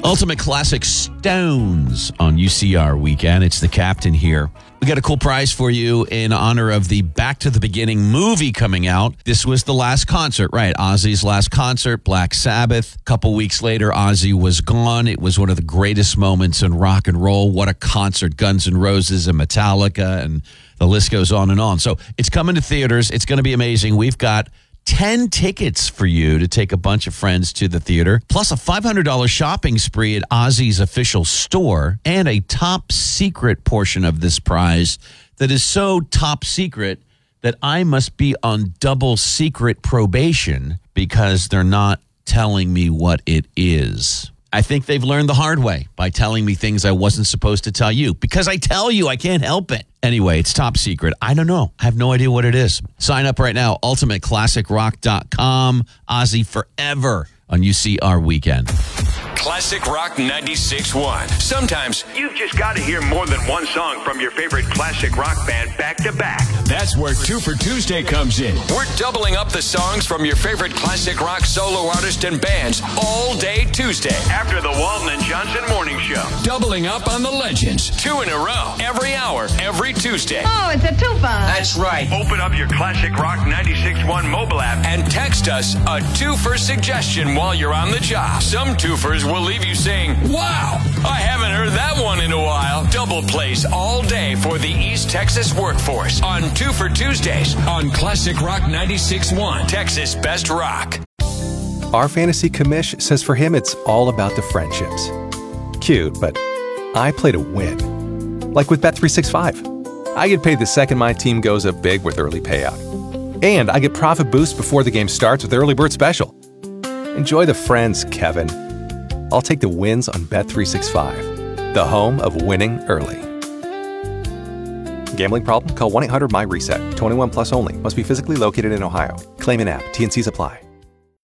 Ultimate Classic Stones on UCR Weekend. It's the captain here. We got a cool prize for you in honor of the Back to the Beginning movie coming out. This was the last concert, right? Ozzy's last concert, Black Sabbath. A couple weeks later, Ozzy was gone. It was one of the greatest moments in rock and roll. What a concert. Guns N' Roses and Metallica, and the list goes on and on. So it's coming to theaters. It's going to be amazing. We've got 10 tickets for you to take a bunch of friends to the theater, plus a $500 shopping spree at Ozzy's official store, and a top secret portion of this prize that is so top secret that I must be on double secret probation because they're not telling me what it is. I think they've learned the hard way by telling me things I wasn't supposed to tell you, because I tell you, I can't help it. Anyway, it's top secret. I don't know. I have no idea what it is. Sign up right now, ultimateclassicrock.com. Ozzy forever on UCR Weekend. Classic Rock 96.1. Sometimes you've just got to hear more than one song from your favorite classic rock band back to back. That's where Two for Tuesday comes in. We're doubling up the songs from your favorite classic rock solo artists and bands all day Tuesday. After the Walton and Johnson Morning Show. Doubling up on the legends. 2 in a row. Every hour. Every Tuesday. Oh, it's a twofer. That's right. Open up your Classic Rock 96.1 mobile app and text us a twofer suggestion while you're on the job. Some twofers will leave you saying, wow, I haven't heard that one in a while. Double plays all day for the East Texas workforce on Two for Tuesdays on Classic Rock 96.1, Texas Best Rock. Our fantasy commish says for him it's all about the friendships. Cute, but I play to win. Like with Bet365. I get paid the second my team goes up big with early payout. And I get profit boost before the game starts with Early Bird Special. Enjoy the friends, Kevin. I'll take the wins on Bet365, the home of winning early. Gambling problem? Call 1-800-MY-RESET. 21 plus only. Must be physically located in Ohio. Claim in app. T&Cs apply.